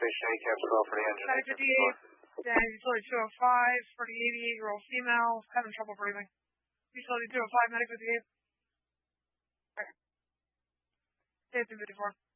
station, ACAP 12 for the engine. Medic 58, then utility 205 for the 88-year-old female, having trouble breathing. Utility 205, medic 58. Okay. Safety 54.